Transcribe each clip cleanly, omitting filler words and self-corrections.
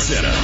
Center.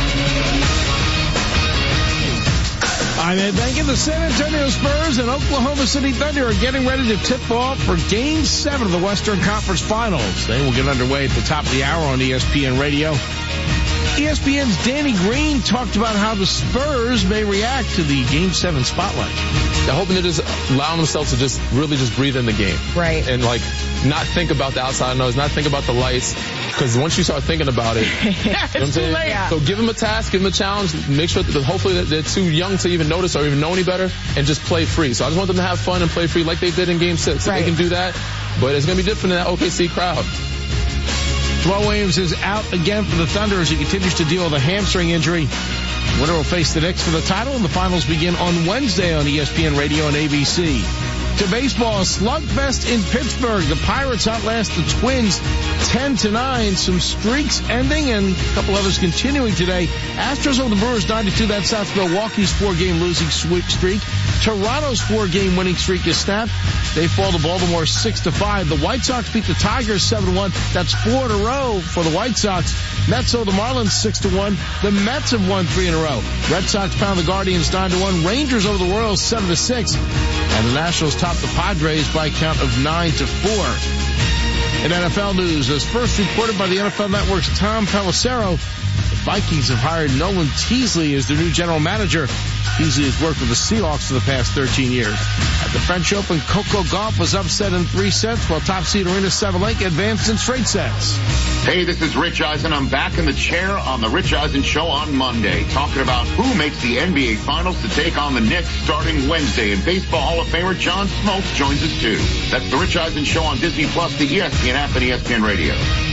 I'm Ed Bankin. The San Antonio Spurs and Oklahoma City Thunder are getting ready to tip off for Game 7 of the Western Conference Finals. They will get underway at the top of the hour on ESPN Radio. ESPN's Danny Green talked about how the Spurs may react to the Game 7 spotlight. They're hoping to just allow themselves to just really just breathe in the game. Right. And like not think about the outside noise, not think about the lights. Because once you start thinking about it, you know what I'm saying? Yeah. So give them a task, give them a challenge, make sure that hopefully that they're too young to even notice or even know any better, and just play free. So I just want them to have fun and play free like they did in Game 6. Right. If they can do that, but it's going to be different in that OKC crowd. Jamal Williams is out again for the Thunder as he continues to deal with a hamstring injury. Winner will face the Knicks for the title, and the finals begin on Wednesday on ESPN Radio and ABC. To baseball, a slugfest in Pittsburgh. The Pirates outlast the Twins 10-9. Some streaks ending and a couple others continuing today. Astros over the Brewers 9-2. That's South Milwaukee's 4-game losing streak. Toronto's 4-game winning streak is snapped. They fall to Baltimore 6-5. The White Sox beat the Tigers 7-1. That's 4 in a row for the White Sox. Mets over the Marlins 6-1. The Mets have won 3 in a row. Red Sox pound the Guardians 9-1. Rangers over the Royals 7-6. And the Nationals top the Padres by a count of 9-4. In NFL news, as first reported by the NFL Network's Tom Pelissero, the Vikings have hired Nolan Teasley as their new general manager. Teasley has worked with the Seahawks for the past 13 years. At the French Open, Coco Gauff was upset in 3 sets, while top seed Arena Sabalenka advanced in straight sets. Hey, this is Rich Eisen. I'm back in the chair on the Rich Eisen Show on Monday, talking about who makes the NBA Finals to take on the Knicks starting Wednesday. And Baseball Hall of Famer John Smoltz joins us too. That's the Rich Eisen Show on Disney Plus, the ESPN app, and ESPN Radio.